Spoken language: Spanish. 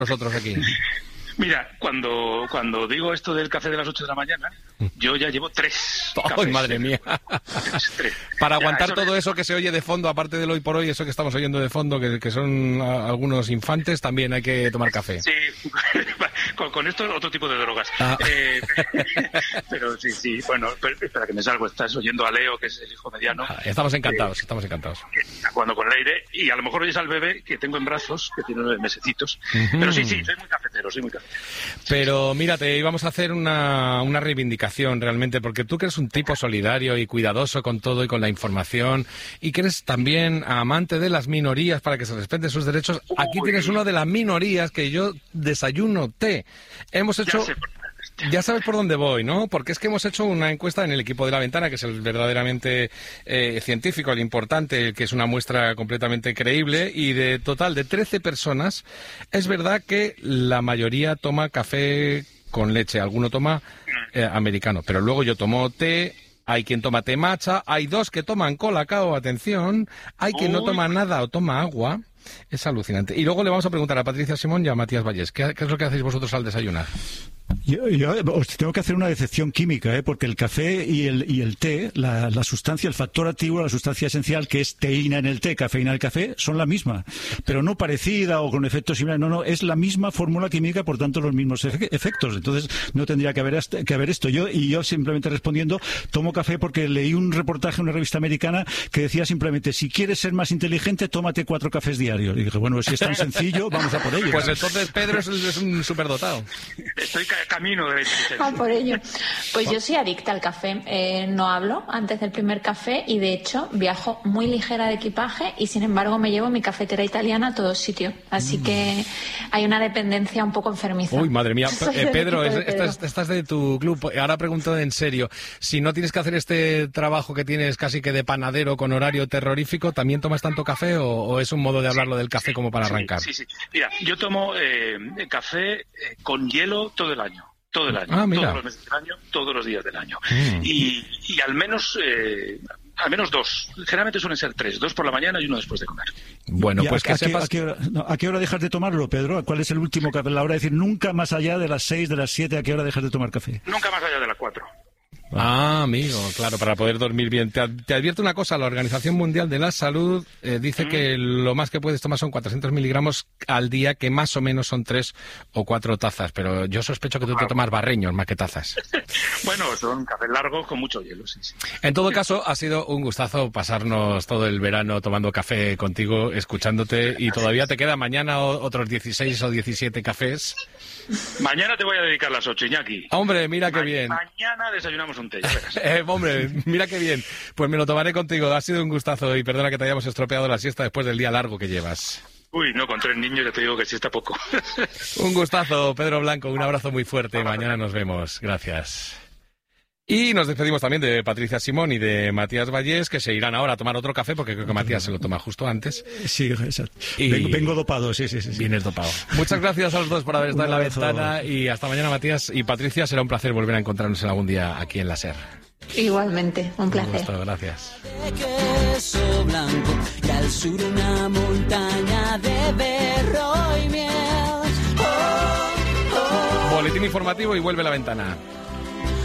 nosotros aquí? Mira, cuando digo esto del café de las 8 de la mañana, yo ya llevo 3 ¡Ay, cafés. madre mía! Tres. Para Ya, aguantar todo eso que se oye de fondo, aparte del hoy por hoy, eso que estamos oyendo de fondo, que son algunos infantes, también hay que tomar café. Sí, con esto otro tipo de drogas. Pero sí, bueno, espera que me salgo. Estás oyendo a Leo, que es el hijo mediano. Estamos encantados. Que está jugando con el aire, y a lo mejor oyes al bebé que tengo en brazos, que tiene 9 mesecitos. Pero sí, soy muy cafetero. Pero mira, te íbamos a hacer una reivindicación realmente, porque tú que eres un tipo solidario y cuidadoso con todo y con la información, y que eres también amante de las minorías para que se respeten sus derechos. Aquí tienes uno de las minorías, que yo desayuno té. Hemos hecho... Ya sabes por dónde voy, ¿no? Porque es que hemos hecho una encuesta en el equipo de La Ventana, que es el verdaderamente científico, el importante, el que es una muestra completamente creíble, y de total de 13 personas, es verdad que la mayoría toma café con leche, alguno toma americano, pero luego yo tomo té, hay quien toma té matcha, hay 2 que toman colacao, atención, hay quien no toma nada o toma agua. Es alucinante. Y luego le vamos a preguntar a Patricia Simón y a Matías Vallés, ¿qué es lo que hacéis vosotros al desayunar? Yo os tengo que hacer una decepción química, porque el café y el té, la sustancia, el factor activo, la sustancia esencial, que es teína en el té, cafeína en el café, son la misma, pero no parecida o con efectos similares. No, es la misma fórmula química, por tanto los mismos efectos. Entonces no tendría que haber esto. Yo simplemente respondiendo, tomo café porque leí un reportaje en una revista americana que decía simplemente, si quieres ser más inteligente, tómate 4 cafés diarios. Y dije, bueno, si es tan sencillo, vamos a por ello. Pues entonces Pedro es un superdotado. Estoy camino de la inteligencia. Por ello. Pues yo soy adicta al café. No hablo antes del primer café, y de hecho viajo muy ligera de equipaje, y sin embargo me llevo mi cafetera italiana a todos sitios. Así que hay una dependencia un poco enfermiza. Uy, madre mía. Pedro, estás de tu club. Ahora pregunto en serio. Si no tienes que hacer este trabajo que tienes casi que de panadero con horario terrorífico, ¿también tomas tanto café o es un modo de hablarlo del café como para arrancar? Sí. Mira, yo tomo café con hielo todo el año. Todo el año, mira. todos los meses del año, todos los días del año. Y al menos 2. Generalmente suelen ser 3, 2 por la mañana y 1 después de comer. Bueno, pues que sepas... ¿A qué hora dejas de tomarlo, Pedro? ¿Cuál es el último café? La hora de decir, nunca más allá de las 6, de las 7, ¿a qué hora dejas de tomar café? Nunca más allá de las 4. Amigo, claro, para poder dormir bien. Te advierto una cosa, la Organización Mundial de la Salud dice que lo más que puedes tomar son 400 miligramos al día, que más o menos son 3 o 4 tazas, pero yo sospecho que tú te tomas barreños más que tazas. Bueno, son cafés largos con mucho hielo, sí. En todo caso, ha sido un gustazo pasarnos todo el verano tomando café contigo, escuchándote, y todavía te queda mañana otros 16 o 17 cafés. Mañana te voy a dedicar las 8, Iñaki. Hombre, mira qué bien. Mañana desayunamos un té, ya verás. Hombre, mira qué bien. Pues me lo tomaré contigo. Ha sido un gustazo, y perdona que te hayamos estropeado la siesta después del día largo que llevas. Uy, no, con 3 niños ya te digo que sí está poco. Un gustazo, Pedro Blanco. Un abrazo muy fuerte. Mañana nos vemos. Gracias. Y nos despedimos también de Patricia Simón y de Matías Vallés, que se irán ahora a tomar otro café, porque creo que Matías se lo toma justo antes. Sí, exacto. Vengo dopado, sí. Vienes dopado. Muchas gracias a los dos por haber estado en La Ventana, y hasta mañana, Matías y Patricia. Será un placer volver a encontrarnos en algún día aquí en la SER. Igualmente, un placer. Gusto, gracias. De queso blanco, y al sur una montaña de berro y miel. Boletín informativo y vuelve La Ventana.